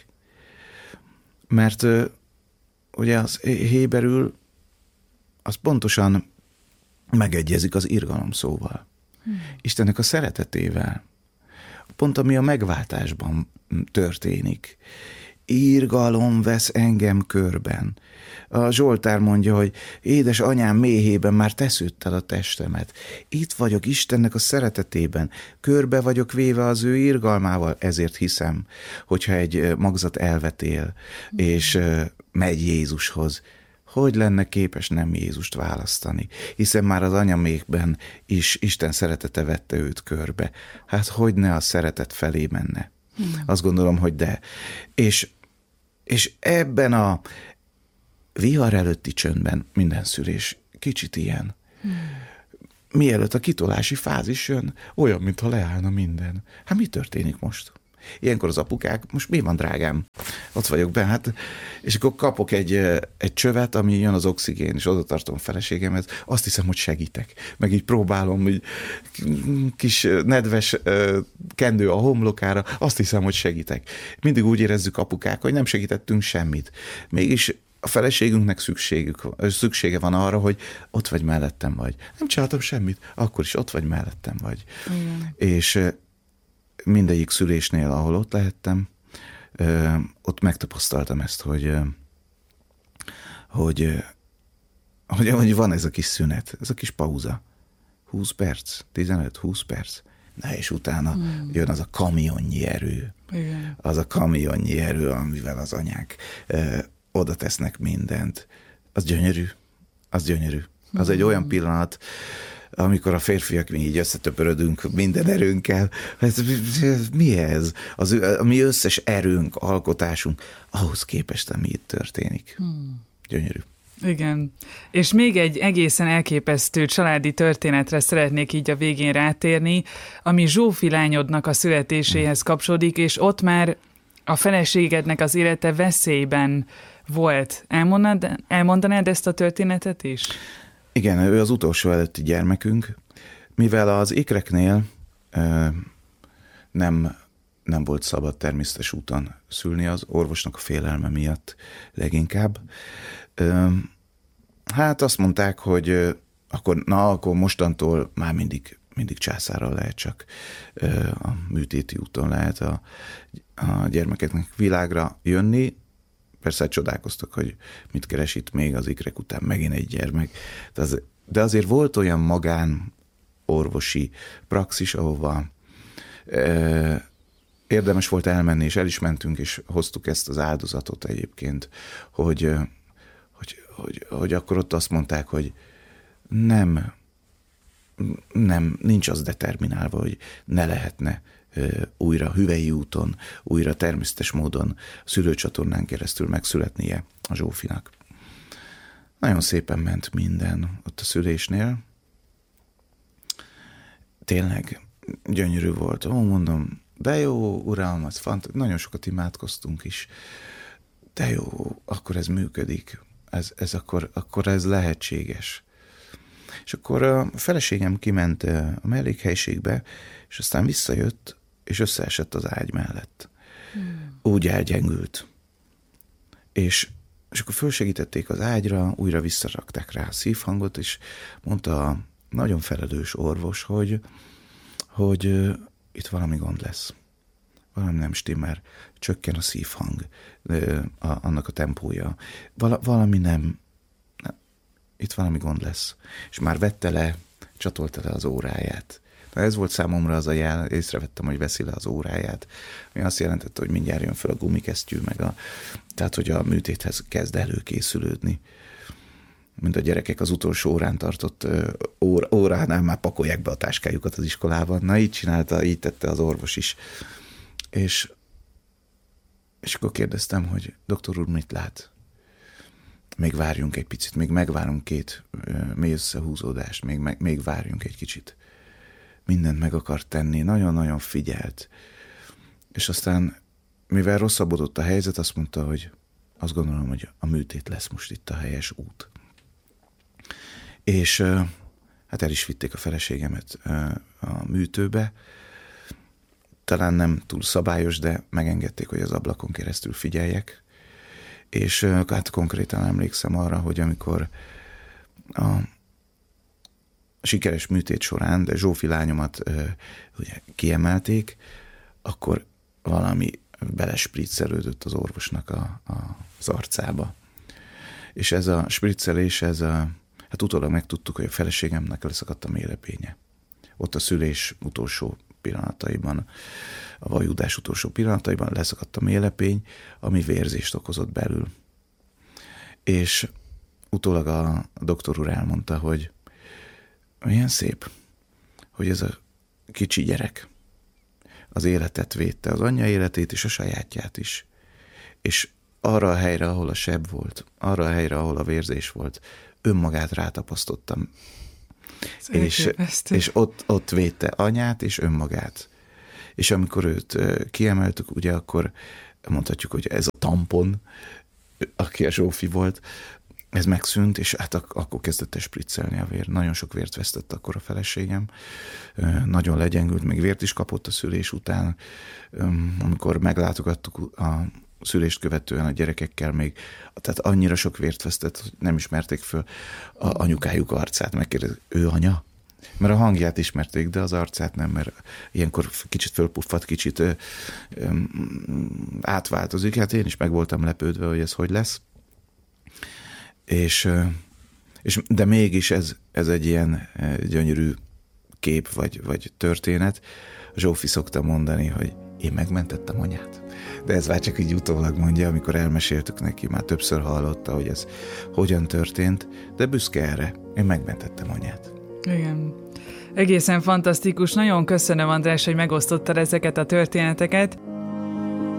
mert ö, ugye az héberül az pontosan megegyezik az irgalom szóval. Hmm. Istennek a szeretetével. Pont ami a megváltásban történik. írgalom vesz engem körben. A Zsoltár mondja, hogy édes anyám méhében már tesződted a testemet. Itt vagyok Istennek a szeretetében, körbe vagyok véve az ő írgalmával, ezért hiszem, hogyha egy magzat elvetél, és megy Jézushoz, hogy lenne képes nem Jézust választani, hiszen már az anyamékben is Isten szeretete vette őt körbe. Hát hogy ne a szeretet felé menne? Hmm. Azt gondolom, hogy de. És, és ebben a vihar előtti csöndben minden szülés kicsit ilyen. Hmm. Mielőtt a kitolási fázis jön, olyan, mintha leállna minden. Hát mi történik most? Ilyenkor az apukák, most mi van, drágám? Ott vagyok be, hát, és akkor kapok egy, egy csövet, ami jön az oxigén, és oda tartom a feleségemet, azt hiszem, hogy segítek. Meg így próbálom, hogy kis nedves kendő a homlokára, azt hiszem, hogy segítek. Mindig úgy érezzük apukák, hogy nem segítettünk semmit. Mégis a feleségünknek szükségük, szüksége van arra, hogy ott vagy mellettem vagy. Nem csináltam semmit, akkor is ott vagy mellettem vagy. Igen. És mindegyik szülésnél, ahol ott lehettem, ott megtapasztaltam ezt, hogy, hogy, hogy, hogy van ez a kis szünet, ez a kis pauza. húsz perc, tizenöt-húsz perc. Na és utána hmm. jön az a kamionnyi erő. Igen. Az a kamionnyi erő, amivel az anyák oda tesznek mindent. Az gyönyörű. Az gyönyörű. Az hmm. egy olyan pillanat, amikor a férfiak mi így összetöpörödünk minden erőnkkel. Ez, mi ez? Az, a mi összes erőnk, alkotásunk, ahhoz képest, ami itt történik. Hmm. Gyönyörű. Igen. És még egy egészen elképesztő családi történetre szeretnék így a végén rátérni, ami Zsófi lányodnak a születéséhez kapcsolódik, és ott már a feleségednek az élete veszélyben volt. Elmondanád, elmondanád ezt a történetet is? Igen, ő az utolsó előtti gyermekünk, mivel az ikreknél ö, nem, nem volt szabad természetes úton szülni, az orvosnak a félelme miatt leginkább. Ö, hát azt mondták, hogy ö, akkor, na, akkor mostantól már mindig, mindig császárral lehet, csak ö, a műtéti úton lehet a, a gyermekeknek világra jönni. Persze csodálkoztak, hogy mit keres itt még az ikrek után megint egy gyermek. De, az, de azért volt olyan magán orvosi praxis, ahova e, érdemes volt elmenni, és el is mentünk, és hoztuk ezt az áldozatot egyébként, hogy, hogy, hogy, hogy akkor ott azt mondták, hogy nem, nem, nincs az determinálva, hogy ne lehetne újra hüvei úton, újra természetes módon szülőcsatornán keresztül megszületnie a Zsófinak. Nagyon szépen ment minden ott a szülésnél. Tényleg gyönyörű volt. Ó, mondom, de jó, uram, az fant- nagyon sokat imádkoztunk is. De jó, akkor ez működik. Ez, ez akkor, akkor ez lehetséges. És akkor a feleségem kiment a mellékhelyiségbe, és aztán visszajött, és összeesett az ágy mellett. Hmm. Úgy elgyengült. És, és akkor fölsegítették az ágyra, újra visszarakták rá a szívhangot, és mondta a nagyon felelős orvos, hogy, hogy uh, itt valami gond lesz. Valami nem stimmel, csökken a szívhang, uh, a, annak a tempója. Val, valami nem, nem, itt valami gond lesz. És már vette le, csatolta le az óráját. Na ez volt számomra az a jel, észrevettem, hogy veszi le az óráját, ami azt jelentette, hogy mindjárt jön fel a gumikesztyű, meg a, tehát, hogy a műtéthez kezd előkészülődni. Mint a gyerekek az utolsó órán tartott óra, óránál már pakolják be a táskájukat az iskolában. Na így csinálta, így tette az orvos is. És, és akkor kérdeztem, hogy doktor úr, mit lát? Még várjunk egy picit, még megvárunk két mély összehúzódást, még, még, még várjunk egy kicsit. Mindent meg akart tenni, nagyon-nagyon figyelt. És aztán, mivel rosszabbodott a helyzet, azt mondta, hogy azt gondolom, hogy a műtét lesz most itt a helyes út. És hát el is vitték a feleségemet a műtőbe. Talán nem túl szabályos, de megengedték, hogy az ablakon keresztül figyeljek. És hát konkrétan emlékszem arra, hogy amikor a sikeres műtét során, de Zsófi lányomat ugye, kiemelték, akkor valami belespriccelődött az orvosnak a, a, az arcába. És ez a spriccelés, ez a, hát utólag megtudtuk, hogy a feleségemnek leszakadt a méhlepénye. Ott a szülés utolsó pillanataiban, a vajudás utolsó pillanataiban leszakadt a méhlepény, ami vérzést okozott belül. És utólag a, a doktor úr elmondta, hogy milyen szép, hogy ez a kicsi gyerek az életet védte, az anyja életét és a sajátját is. És arra a helyre, ahol a seb volt, arra a helyre, ahol a vérzés volt, önmagát rátapasztottam. És, és ott, ott védte anyát és önmagát. És amikor őt kiemeltük, ugye akkor mondhatjuk, hogy ez a tampon, aki a Zsófi volt, ez megszűnt, és hát ak- akkor kezdett el spriccelni a vér. Nagyon sok vért vesztett akkor a feleségem. Nagyon legyengült, még vért is kapott a szülés után. Amikor meglátogattuk a szülést követően a gyerekekkel még, tehát annyira sok vért vesztett, hogy nem ismerték föl a anyukájuk arcát. Megkérdezik, ő anya? Mert a hangját ismerték, de az arcát nem, mert ilyenkor kicsit fölpuffat, kicsit ö, ö, átváltozik. Hát én is meg voltam lepődve, hogy ez hogy lesz. És, és, de mégis ez, ez egy ilyen gyönyörű kép vagy, vagy történet. Zsófi szokta mondani, hogy én megmentettem anyát. De ez már csak így utólag mondja, amikor elmeséltük neki, már többször hallotta, hogy ez hogyan történt, de büszke erre. Én megmentettem anyát. Igen. Egészen fantasztikus. Nagyon köszönöm, András, hogy megosztottad ezeket a történeteket.